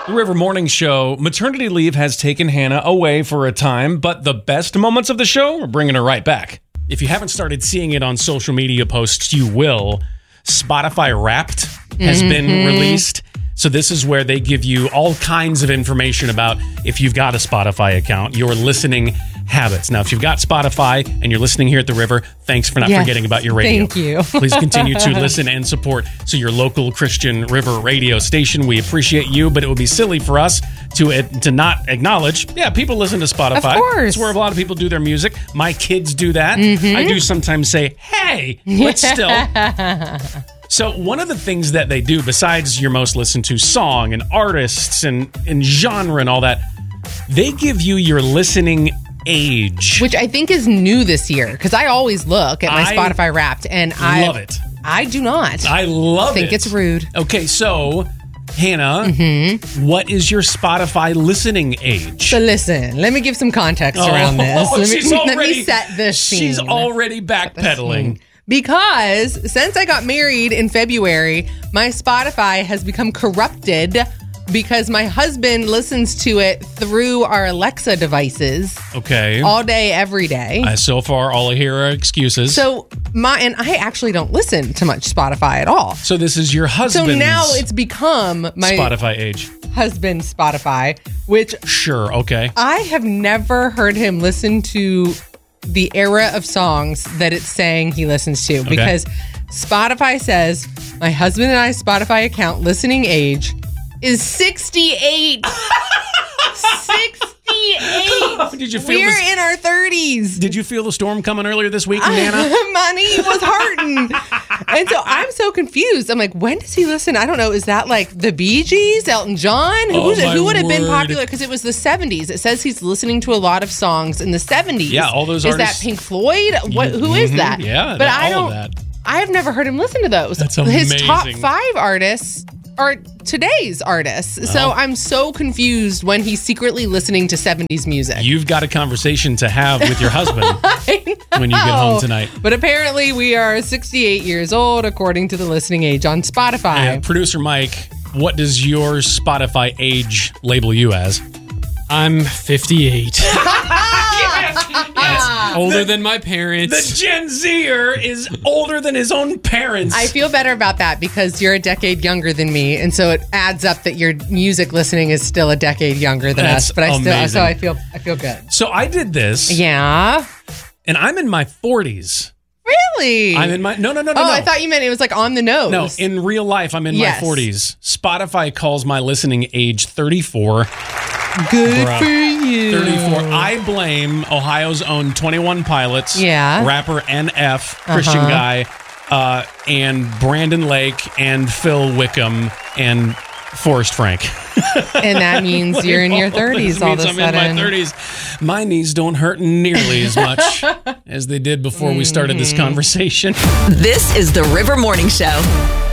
The River Morning Show. Maternity leave has taken Hannah away for a time, but the best moments of the show are bringing her right back. If you haven't started seeing it on social media posts, you will. Spotify Wrapped has been released. So this is where they give you all kinds of information about if you've got a Spotify account, your listening habits. Now, if you've got Spotify and you're listening here at the River, thanks for not forgetting about your radio. Thank you. Please continue to listen and support your local Christian River radio station. We appreciate you, but it would be silly for us to not acknowledge, people listen to Spotify. Of course. It's where a lot of people do their music. My kids do that. I do sometimes say, hey, but still. So one of the things that they do, besides your most listened to song and artists and genre and all that, they give you your listening age. Which I think is new this year, because I always look at my Spotify Wrapped, and I love it. I do not. I love it. Think it's rude. Okay, so Hannah, what is your Spotify listening age? So listen, let me give some context around this. Let me set this scene. She's already backpedaling. Because since I got married in February, my Spotify has become corrupted because my husband listens to it through our Alexa devices. Okay. All day, every day. So far, all I hear are excuses. So and I actually don't listen to much Spotify at all. So this is your husband's So now it's become my Spotify age. Husband's Spotify, which Sure, okay. I have never heard him listen to the era of songs that it's saying he listens to, because Spotify says my husband and I's Spotify account listening age is 68. 68. Did you feel We're in our 30s. Did you feel the storm coming earlier this week, Nana? Money was hurting. And so I'm so confused. I'm like, when does he listen? I don't know. Is that like the Bee Gees, Elton John? Who would have been popular? Because it was the 70s. It says he's listening to a lot of songs in the 70s. Yeah, all those artists. artists. Is that Pink Floyd? Who is that? Yeah, but all of that. I've never heard him listen to those. That's amazing. His top 5 artists are today's artists. So I'm so confused when he's secretly listening to 70s music. You've got a conversation to have with your husband when you get home tonight. But apparently we are 68 years old, according to the listening age on Spotify. Producer Mike, what does your Spotify age label you as? I'm 58. Yes. Older than my parents. The Gen Zer is older than his own parents. I feel better about that because you're a decade younger than me, and so it adds up that your music listening is still a decade younger than us. But I feel good. So I did this. Yeah. And I'm in my 40s. Really? I'm in my no. Oh, I thought you meant it was like on the nose. No, in real life, I'm in my 40s. Spotify calls my listening age 34. Good for you. 34. I blame Ohio's own 21 Pilots, rapper NF, Christian guy, and Brandon Lake, and Phil Wickham, and Forrest Frank. And that means you're in your 30s all of a sudden. I'm in my 30s. My knees don't hurt nearly as much as they did before we started this conversation. This is the River Morning Show.